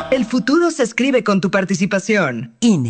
El futuro se escribe con tu participación. INE.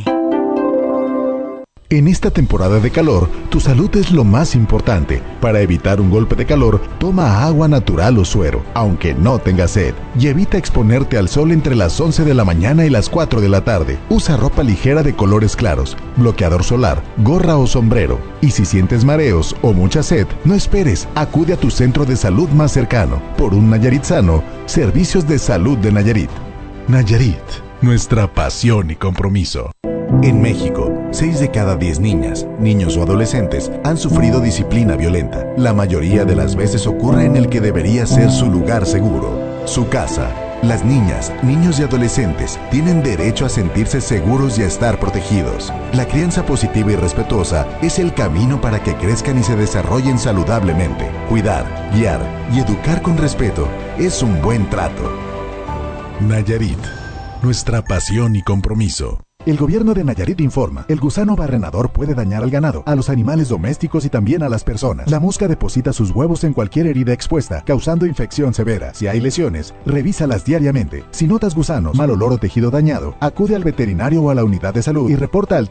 En esta temporada de calor, tu salud es lo más importante. Para evitar un golpe de calor, toma agua natural o suero, aunque no tengas sed. Y evita exponerte al sol entre las 11 de la mañana y las 4 de la tarde. Usa ropa ligera de colores claros, bloqueador solar, gorra o sombrero. Y si sientes mareos o mucha sed, no esperes, acude a tu centro de salud más cercano. Por un Nayarit sano, Servicios de Salud de Nayarit. Nayarit, nuestra pasión y compromiso. En México, 6 de cada 10 niñas, niños o adolescentes han sufrido disciplina violenta. La mayoría de las veces ocurre en el que debería ser su lugar seguro, su casa. Las niñas, niños y adolescentes tienen derecho a sentirse seguros y a estar protegidos. La crianza positiva y respetuosa es el camino para que crezcan y se desarrollen saludablemente. Cuidar, guiar y educar con respeto es un buen trato. Nayarit, nuestra pasión y compromiso. El gobierno de Nayarit informa, el gusano barrenador puede dañar al ganado, a los animales domésticos y también a las personas. La mosca deposita sus huevos en cualquier herida expuesta, causando infección severa. Si hay lesiones, revísalas diariamente. Si notas gusanos, mal olor o tejido dañado, acude al veterinario o a la unidad de salud y reporta al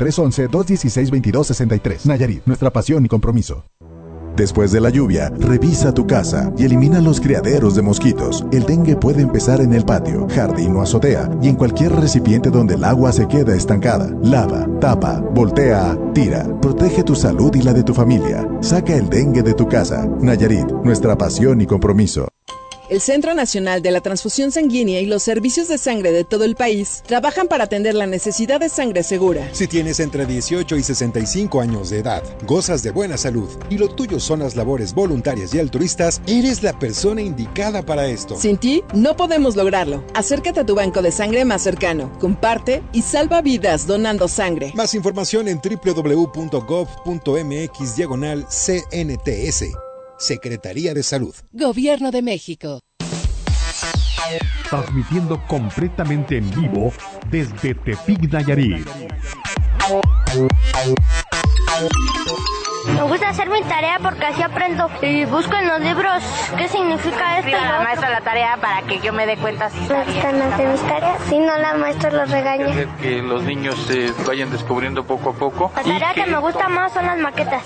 311-216-2263. Nayarit, nuestra pasión y compromiso. Después de la lluvia, revisa tu casa y elimina los criaderos de mosquitos. El dengue puede empezar en el patio, jardín o azotea y en cualquier recipiente donde el agua se queda estancada. Lava, tapa, voltea, tira. Protege tu salud y la de tu familia. Saca el dengue de tu casa. Nayarit, nuestra pasión y compromiso. El Centro Nacional de la Transfusión Sanguínea y los servicios de sangre de todo el país trabajan para atender la necesidad de sangre segura. Si tienes entre 18 y 65 años de edad, gozas de buena salud y lo tuyo son las labores voluntarias y altruistas, eres la persona indicada para esto. Sin ti, no podemos lograrlo. Acércate a tu banco de sangre más cercano, comparte y salva vidas donando sangre. Más información en www.gov.mx/CNTS. Secretaría de Salud. Gobierno de México. Transmitiendo completamente en vivo desde Tepic, Nayarit. Me gusta hacer mi tarea porque así aprendo y busco en los libros qué significa esto. Diga la maestra la tarea para que yo me dé cuenta si me gustan hacer mis tareas, si no la maestra los regaña. Que los niños se vayan descubriendo poco a poco. La tarea que me gusta más son las maquetas.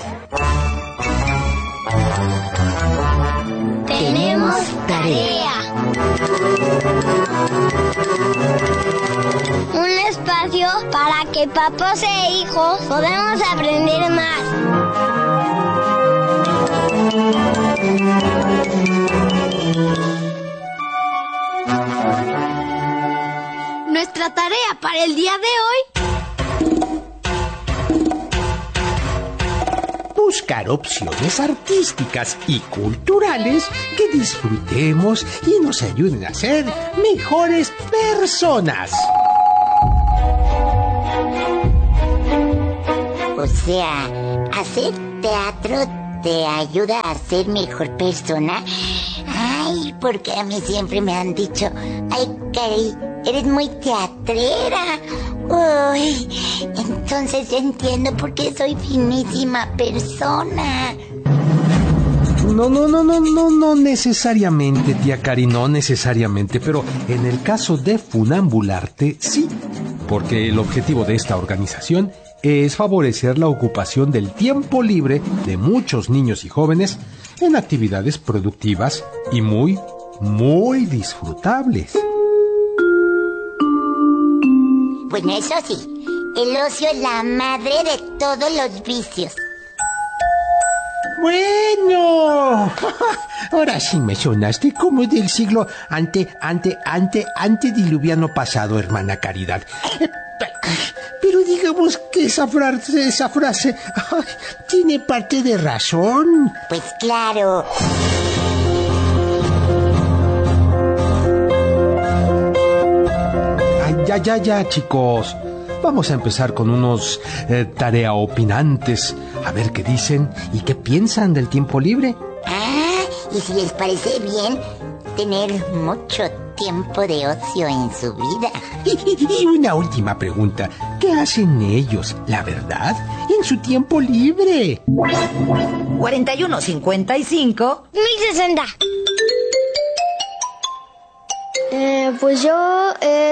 Tenemos tarea. Un espacio para que papás e hijos podamos aprender más. Nuestra tarea para el día de hoy: buscar opciones artísticas y culturales que disfrutemos y nos ayuden a ser mejores personas. O sea, hacer teatro te ayuda a ser mejor persona. Ay, porque a mí siempre me han dicho, ay, Cari, eres muy teatrera. Uy, entonces yo entiendo por qué soy finísima persona. No necesariamente, tía Cari, no necesariamente, pero en el caso de Funambularte, sí, porque el objetivo de esta organización es favorecer la ocupación del tiempo libre de muchos niños y jóvenes en actividades productivas y muy disfrutables. Bueno, eso sí, el ocio es la madre de todos los vicios. Bueno, ahora sí me sonaste como del siglo antediluviano pasado, hermana Caridad. Pero digamos que esa frase tiene parte de razón. Pues claro. Ay, ya, chicos. Vamos a empezar con unos tarea opinantes. A ver qué dicen y qué piensan del tiempo libre. Ah, y si les parece bien tener mucho tiempo de ocio en su vida. Y una última pregunta. ¿Qué hacen ellos, la verdad, en su tiempo libre? 4155 1060. Pues yo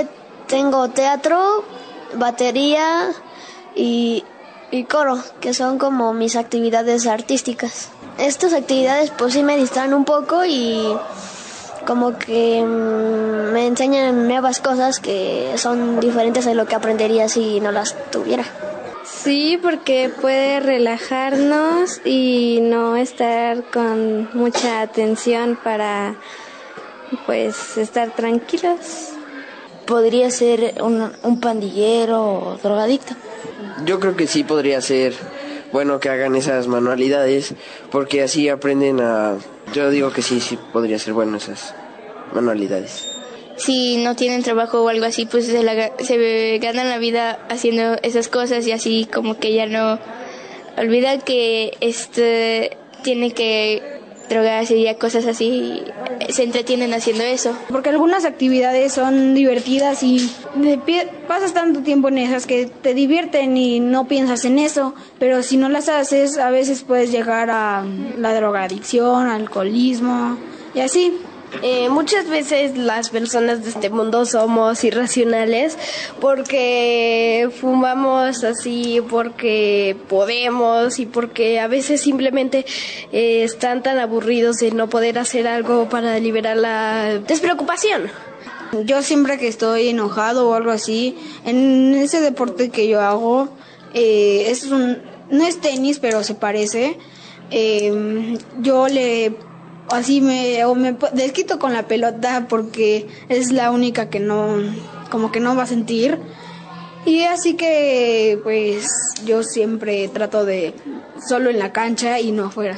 Tengo teatro, batería y coro, que son como mis actividades artísticas. Estas actividades pues sí me distraen un poco y como que me enseñan nuevas cosas que son diferentes de lo que aprendería si no las tuviera. Sí, porque puede relajarnos y no estar con mucha atención para pues estar tranquilos. Podría ser un pandillero o drogadicto. Yo creo que sí podría ser bueno que hagan esas manualidades, porque así aprenden a... Yo digo que sí podría ser bueno esas manualidades. Si no tienen trabajo o algo así, pues se ganan la vida haciendo esas cosas y así como que ya no olvidan que tiene que drogarse y cosas así, se entretienen haciendo eso. Porque algunas actividades son divertidas y pasas tanto tiempo en esas que te divierten y no piensas en eso, pero si no las haces a veces puedes llegar a la drogadicción, alcoholismo y así. Muchas veces las personas de este mundo somos irracionales porque fumamos así, porque podemos y porque a veces simplemente están tan aburridos de no poder hacer algo para liberar la despreocupación. Yo siempre que estoy enojado o algo así, en ese deporte que yo hago, no es tenis pero se parece, yo me desquito con la pelota porque es la única que no va a sentir. Y así que pues yo siempre trato de solo en la cancha y no afuera.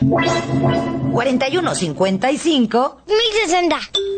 4155 1060.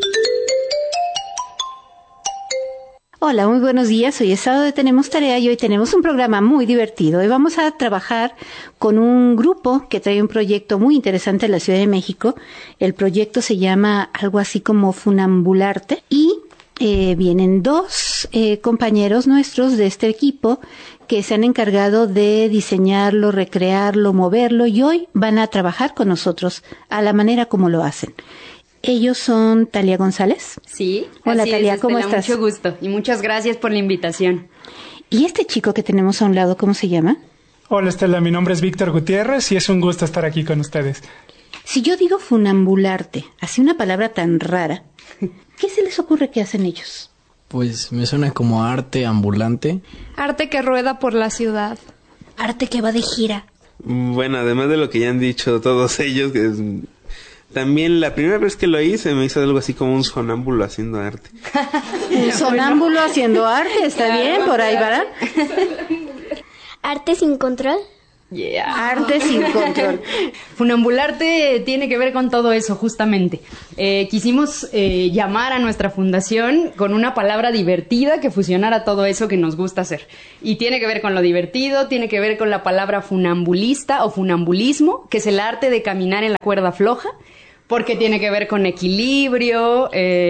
Hola, muy buenos días. Hoy es sábado de Tenemos Tarea y hoy tenemos un programa muy divertido. Hoy vamos a trabajar con un grupo que trae un proyecto muy interesante en la Ciudad de México. El proyecto se llama algo así como Funambularte y vienen dos compañeros nuestros de este equipo que se han encargado de diseñarlo, recrearlo, moverlo y hoy van a trabajar con nosotros a la manera como lo hacen. Ellos son Talia González. Sí. Hola Talia, ¿cómo estás? Mucho gusto y muchas gracias por la invitación. ¿Y este chico que tenemos a un lado, cómo se llama? Hola Estela, mi nombre es Víctor Gutiérrez y es un gusto estar aquí con ustedes. Si yo digo funambularte, así una palabra tan rara, ¿qué se les ocurre que hacen ellos? Pues me suena como arte ambulante. Arte que rueda por la ciudad. Arte que va de gira. Bueno, además de lo que ya han dicho todos ellos, también la primera vez que lo hice me hizo algo así como un sonámbulo haciendo arte. Un sonámbulo haciendo arte, está bien, por ahí va. ¿Arte sin control? Yeah. Arte sin control. Funambularte tiene que ver con todo eso, justamente. Quisimos llamar a nuestra fundación con una palabra divertida que fusionara todo eso que nos gusta hacer. Y tiene que ver con lo divertido, tiene que ver con la palabra funambulista o funambulismo, que es el arte de caminar en la cuerda floja. Porque tiene que ver con equilibrio,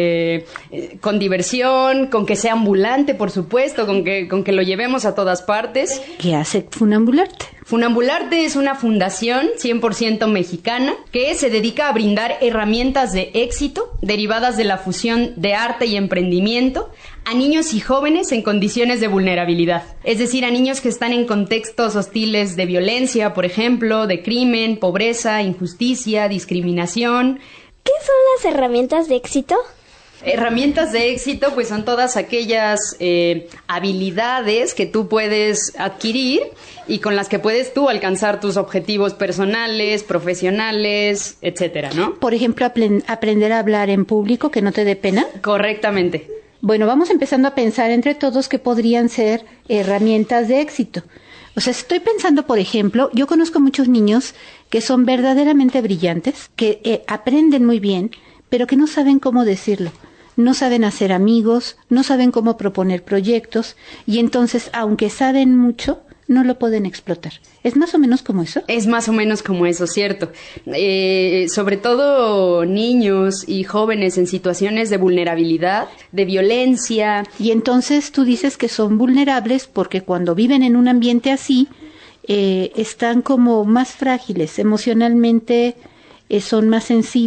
con diversión, con que sea ambulante, por supuesto, con que lo llevemos a todas partes. ¿Qué hace Funambularte? Funambularte es una fundación 100% mexicana que se dedica a brindar herramientas de éxito derivadas de la fusión de arte y emprendimiento a niños y jóvenes en condiciones de vulnerabilidad. Es decir, a niños que están en contextos hostiles de violencia, por ejemplo, de crimen, pobreza, injusticia, discriminación. ¿Qué son las herramientas de éxito? Herramientas de éxito, pues son todas aquellas habilidades que tú puedes adquirir y con las que puedes tú alcanzar tus objetivos personales, profesionales, etcétera, ¿no? Por ejemplo, aprender a hablar en público, que no te dé pena. Correctamente. Bueno, vamos empezando a pensar entre todos que podrían ser herramientas de éxito. O sea, estoy pensando, por ejemplo, yo conozco muchos niños que son verdaderamente brillantes, que aprenden muy bien, pero que no saben cómo decirlo. No saben hacer amigos, no saben cómo proponer proyectos, y entonces, aunque saben mucho, no lo pueden explotar. ¿Es más o menos como eso? Es más o menos como eso, cierto. Sobre todo niños y jóvenes en situaciones de vulnerabilidad, de violencia. Y entonces tú dices que son vulnerables porque cuando viven en un ambiente así, están como más frágiles, emocionalmente son más sensibles.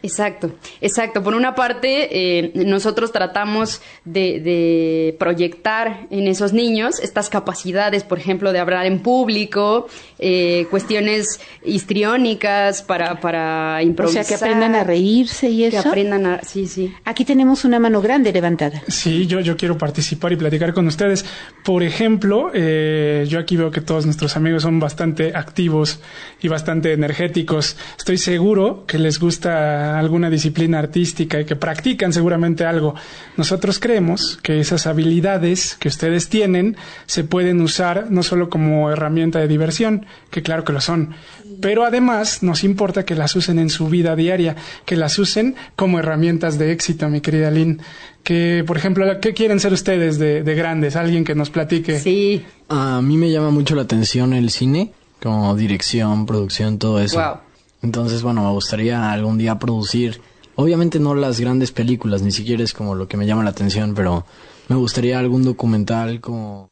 Exacto. Por una parte, nosotros tratamos de proyectar en esos niños estas capacidades, por ejemplo, de hablar en público, cuestiones histriónicas para improvisar. O sea, que aprendan a reírse y eso. Sí. Aquí tenemos una mano grande levantada. Sí, yo quiero participar y platicar con ustedes. Por ejemplo, yo aquí veo que todos nuestros amigos son bastante activos y bastante energéticos. Estoy seguro que les gusta alguna disciplina artística y que practican seguramente algo. Nosotros creemos que esas habilidades que ustedes tienen se pueden usar no solo como herramienta de diversión, que claro que lo son, pero además nos importa que las usen en su vida diaria, que las usen como herramientas de éxito, mi querida Lynn. Que, por ejemplo, ¿qué quieren ser ustedes de grandes? Alguien que nos platique. Sí. A mí me llama mucho la atención el cine, como dirección, producción, todo eso. Wow. Entonces, bueno, me gustaría algún día producir, obviamente no las grandes películas, ni siquiera es como lo que me llama la atención, pero me gustaría algún documental como...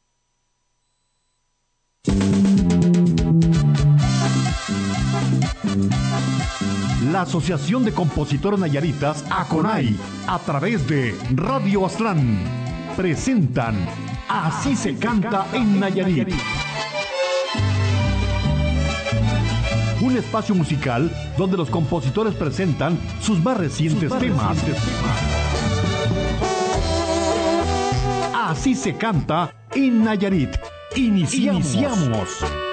La Asociación de Compositores Nayaritas, ACONAI, a través de Radio Aztlán, presentan Así se canta en Nayarit. Un espacio musical donde los compositores presentan sus más recientes temas. Así se canta en Nayarit. Iniciamos.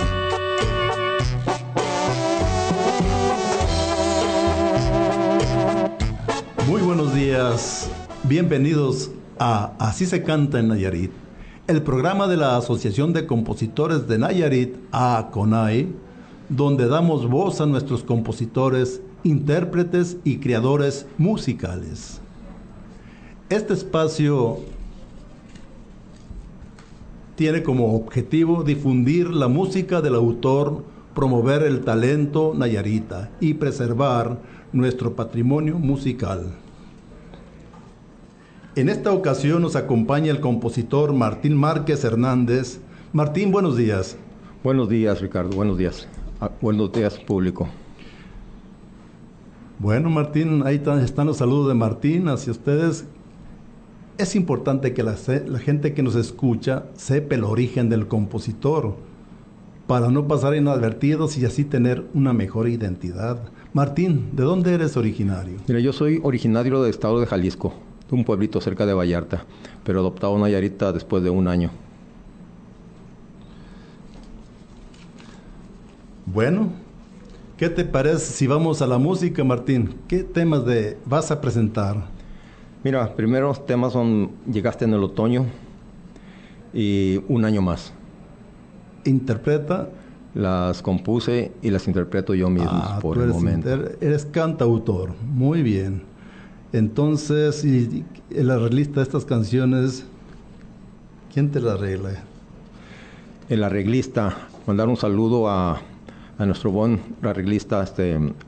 Muy buenos días, bienvenidos a Así se canta en Nayarit, el programa de la Asociación de Compositores de Nayarit, ACONAI, donde damos voz a nuestros compositores, intérpretes y creadores musicales. Este espacio tiene como objetivo difundir la música del autor, promover el talento nayarita y preservar nuestro patrimonio musical. En esta ocasión nos acompaña el compositor Martín Márquez Hernández. Martín, buenos días. Buenos días, Ricardo, buenos días. Buenos días, público. Bueno, Martín, ahí están los saludos de Martín hacia ustedes. Es importante que la gente que nos escucha sepa el origen del compositor, para no pasar inadvertidos y así tener una mejor identidad. Martín, ¿de dónde eres originario? Mira, yo soy originario del estado de Jalisco, de un pueblito cerca de Vallarta, pero adoptado a Nayarita después de 1 año. Bueno, ¿qué te parece si vamos a la música, Martín? ¿Qué temas vas a presentar? Mira, primeros temas son Llegaste en el otoño y Un año más. ¿Interpreta? Las compuse y las interpreto yo mismo por el momento. Eres cantautor, muy bien. Entonces, y el arreglista de estas canciones, ¿quién te la arregla? El arreglista, mandar un saludo a nuestro buen arreglista,